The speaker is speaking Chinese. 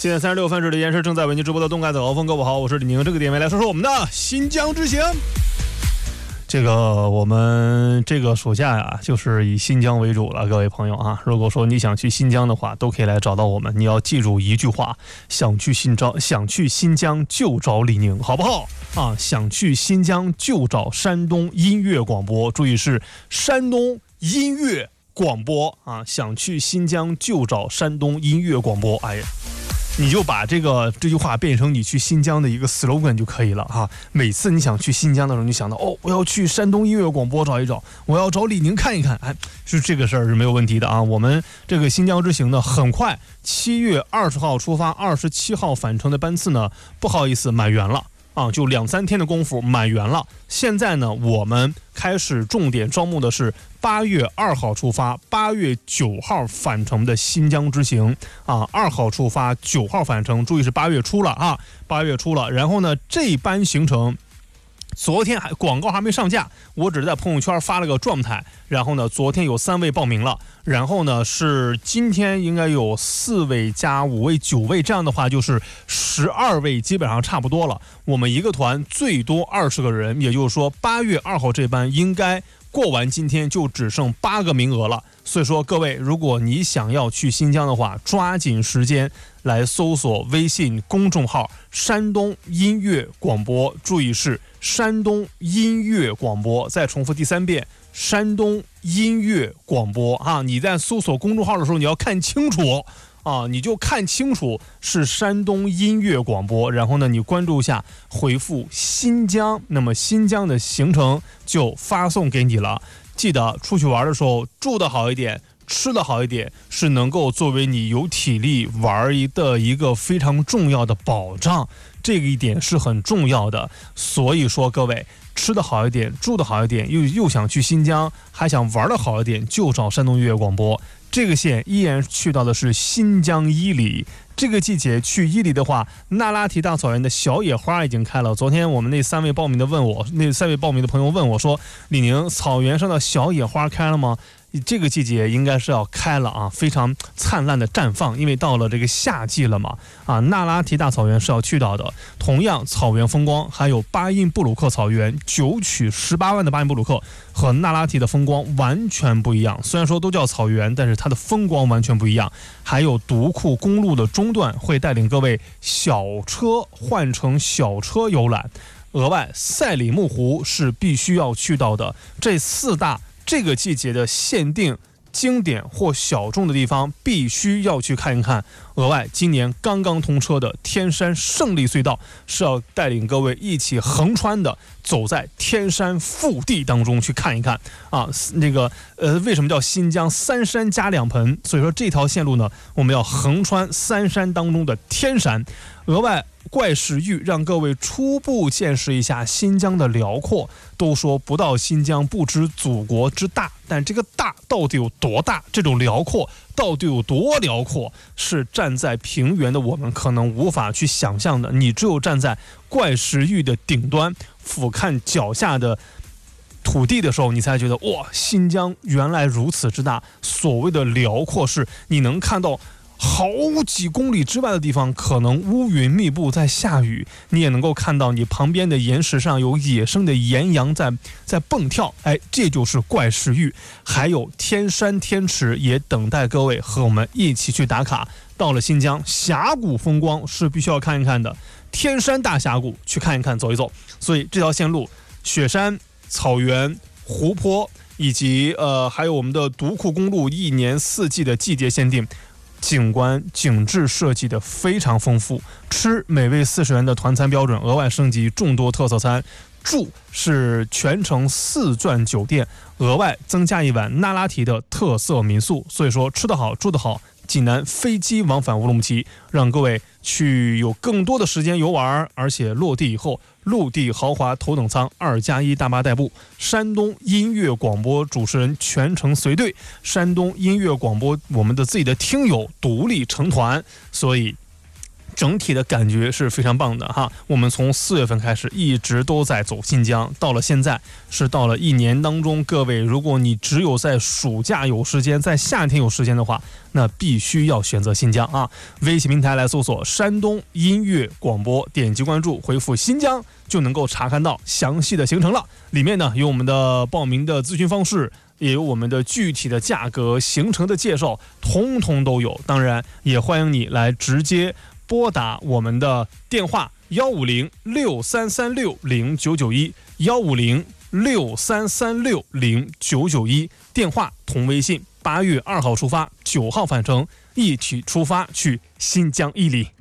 7点36分，这里延时正在为您直播的动感早高峰，各位好，我是李宁。这个点位来说说我们的新疆之行。这个我们这个暑假呀，就是以新疆为主了，各位朋友啊。如果说你想去新疆的话，都可以来找到我们。你要记住一句话：想去新疆就找李宁，好不好？啊，想去新疆就找山东音乐广播，注意是山东音乐广播啊！想去新疆就找山东音乐广播。哎呀，你就把这句话变成你去新疆的一个 slogan 就可以了哈。每次你想去新疆的时候，你想到哦，我要去山东音乐广播找一找，我要找李宁看一看，哎，是这个事儿是没有问题的啊。我们这个新疆之行呢，很快7月20号出发，27号返程的班次呢，不好意思满员了。啊，就2-3天的功夫满员了。现在呢，我们开始重点招募的是8月2号出发，8月9号返程的新疆之行啊。2号出发，9号返程，注意是8月初了啊，8月初了。然后呢，这班行程昨天广告还没上架，我只是在朋友圈发了个状态。然后呢，昨天有3位报名了，然后呢是今天应该有4位加5位9位，这样的话就是12位，基本上差不多了。我们一个团最多20个人，也就是说8月2号这班应该过完今天就只剩8个名额了。所以说各位，如果你想要去新疆的话，抓紧时间来搜索微信公众号山东音乐广播，注意是山东音乐广播，再重复第3遍，山东音乐广播啊！你在搜索公众号的时候，你要看清楚啊，你就看清楚是山东音乐广播，然后呢，你关注一下，回复新疆，那么新疆的行程就发送给你了。记得出去玩的时候住得好一点，吃得好一点，是能够作为你有体力玩的一个非常重要的保障，这个一点是很重要的。所以说各位，吃得好一点，住得好一点，又想去新疆，还想玩得好一点，就找山东音乐广播。这个线依然去到的是新疆伊犁。这个季节去伊犁的话，那拉提大草原的小野花已经开了。昨天我们那3位报名的朋友问我说：“李宁，草原上的小野花开了吗？”这个季节应该是要开了啊，非常灿烂的绽放，因为到了这个夏季了嘛。啊，那拉提大草原是要去到的。同样，草原风光还有巴音布鲁克草原，9曲18万的巴音布鲁克和那拉提的风光完全不一样。虽然说都叫草原，但是它的风光完全不一样。还有独库公路的中段会带领各位小车换成小车游览。额外，赛里木湖是必须要去到的。这4大这个季节的限定经典或小众的地方必须要去看一看。额外，今年刚刚通车的天山胜利隧道是要带领各位一起横穿的，走在天山腹地当中去看一看啊。那个为什么叫新疆3山加2盆？所以说这条线路呢，我们要横穿3山当中的天山。额外，怪石峪让各位初步见识一下新疆的辽阔。都说不到新疆不知祖国之大，但这个大到底有多大？这种辽阔到底有多辽阔？是站在平原的我们可能无法去想象的。你只有站在怪石峪的顶端，俯瞰脚下的土地的时候，你才觉得哇，新疆原来如此之大。所谓的辽阔是你能看到好几公里之外的地方可能乌云密布在下雨，你也能够看到你旁边的岩石上有野生的岩羊在蹦跳，哎，这就是怪石峪。还有天山天池也等待各位和我们一起去打卡。到了新疆，峡谷风光是必须要看一看的，天山大峡谷去看一看走一走。所以这条线路，雪山、草原、湖泊以及还有我们的独库公路1年4季的季节限定，景观景致设计的非常丰富，吃每位40元的团餐标准，额外升级众多特色餐，住是全程4钻酒店，额外增加1晚那拉提的特色民宿。所以说吃得好住得好，济南飞机往返乌鲁木齐，让各位去有更多的时间游玩，而且落地以后陆地豪华头等舱2+1大巴代步。山东音乐广播主持人全程随队，山东音乐广播我们的自己的听友独立成团，所以整体的感觉是非常棒的哈。我们从4月份开始一直都在走新疆，到了现在是到了1年当中，各位如果你只有在暑假有时间，在夏天有时间的话，那必须要选择新疆啊。微信平台来搜索山东音乐广播，点击关注，回复新疆就能够查看到详细的行程了。里面呢有我们的报名的咨询方式，也有我们的具体的价格、行程的介绍，通通都有。当然也欢迎你来直接拨打我们的电话15063360991，15063360991，电话同微信。8月2号出发，9号返程，一起出发去新疆伊犁。